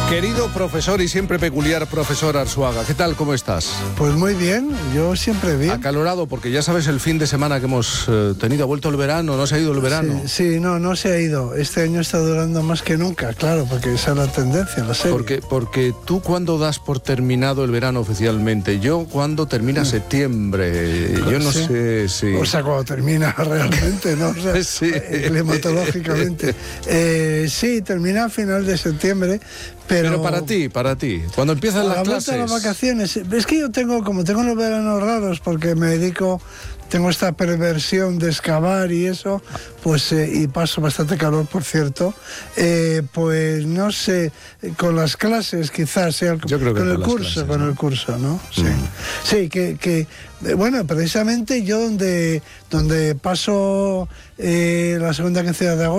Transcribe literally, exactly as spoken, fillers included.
Querido profesor y siempre peculiar profesor Arzuaga, ¿qué tal? ¿Cómo estás? Pues muy bien, yo siempre bien. Acalorado, porque ya sabes el fin de semana que hemos eh, tenido, ha vuelto el verano, ¿no se ha ido el verano? Sí, sí, no, no se ha ido. Este año está durando más que nunca, claro, porque esa es la tendencia, la serie. Porque, porque tú, ¿cuándo das por terminado el verano oficialmente? Yo, ¿cuándo termina mm. septiembre? Pues yo no sí. sé si... O sea, cuando termina realmente, ¿no? O sea, sí. climatológicamente. Eh, sí, termina a final de septiembre, pero... Pero para ti, para ti, cuando empiezan las clases... A las vacaciones, es que yo tengo, como tengo los veranos raros, porque me dedico... Tengo esta perversión de excavar y eso, pues eh, y paso bastante calor, por cierto. Eh, pues no sé, con las clases quizás sea Yo creo que con el con curso, clases, con ¿no? el curso, ¿no? Sí, mm. sí, que, que bueno, precisamente yo donde donde paso eh, la segunda quincena de agosto.